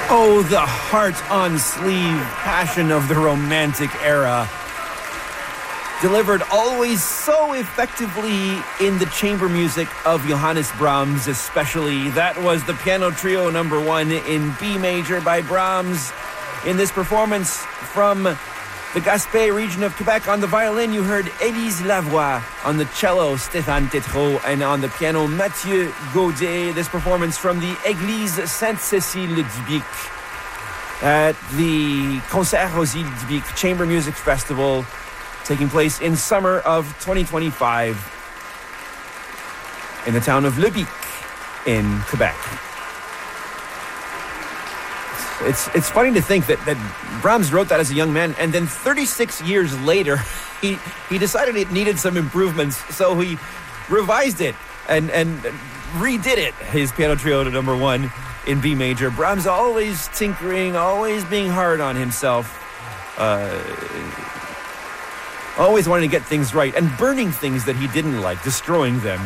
Oh, the heart-on-sleeve passion of the Romantic era. Delivered always so effectively in the chamber music of Johannes Brahms, especially. That was the Piano Trio number 1 in B major by Brahms. In this performance from the Gaspé region of Quebec, on the violin you heard Élise Lavoie, on the cello Stéphane Tétrault, and on the piano Mathieu Gaudet. This performance from the Église Sainte-Cécile-du-Bic at the Concert aux Îles du Bic Chamber Music Festival, taking place in summer of 2025 in the town of Le Bic in Quebec. It's funny to think that Brahms wrote that as a young man, and then 36 years later, he decided it needed some improvements, so he revised it and redid it, his Piano Trio number 1 in B major. Brahms always tinkering, always being hard on himself, always wanting to get things right, and burning things that he didn't like, destroying them.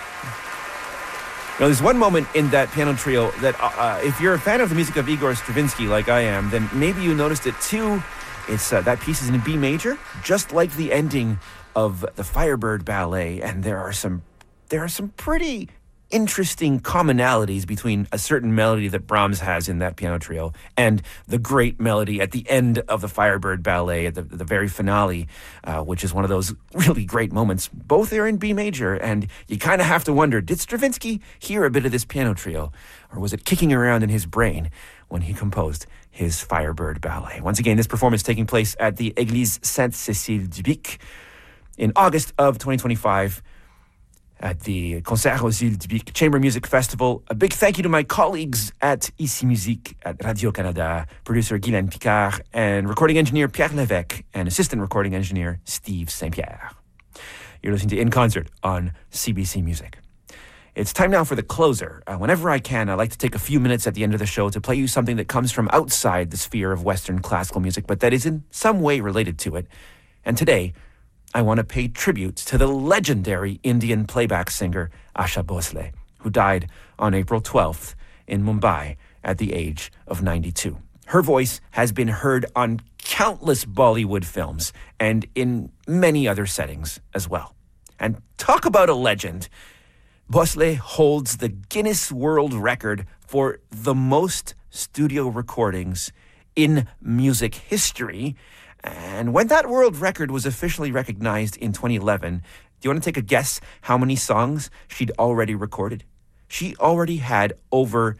Now, there's one moment in that Piano Trio that, if you're a fan of the music of Igor Stravinsky, like I am, then maybe you noticed it too. It's that piece is in B major, just like the ending of the Firebird Ballet, and there are some pretty interesting commonalities between a certain melody that Brahms has in that Piano Trio and the great melody at the end of the Firebird Ballet, at the very finale, which is one of those really great moments. Both are in B major, and you kind of have to wonder, did Stravinsky hear a bit of this Piano Trio, or was it kicking around in his brain when he composed his Firebird Ballet? Once again, this performance taking place at the Église Sainte-Cécile-du-Bic in August of 2025, at the Concert aux Îles du Bic Chamber Music Festival. A big thank you to my colleagues at Ici Musique at Radio-Canada, producer Guylaine Picard, and recording engineer Pierre Lévesque, and assistant recording engineer Steve St. Pierre. You're listening to In Concert on CBC Music. It's time now for the closer. Whenever I can, I like to take a few minutes at the end of the show to play you something that comes from outside the sphere of Western classical music, but that is in some way related to it. And today, I want to pay tribute to the legendary Indian playback singer Asha Bhosle, who died on April 12th in Mumbai at the age of 92. Her voice has been heard on countless Bollywood films and in many other settings as well. And talk about a legend. Bhosle holds the Guinness World Record for the most studio recordings in music history. And when that world record was officially recognized in 2011, do you want to take a guess how many songs she'd already recorded? She already had over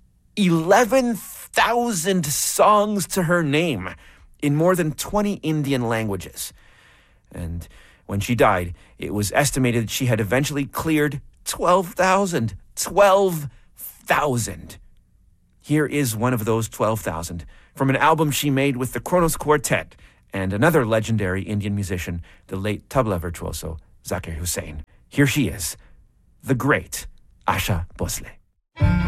11,000 songs to her name in more than 20 Indian languages. And when she died, it was estimated she had eventually cleared 12,000. 12,000. Here is one of those 12,000 from an album she made with the Kronos Quartet and another legendary Indian musician, the late tabla virtuoso Zakir Hussain. Here she is, the great Asha Bhosle.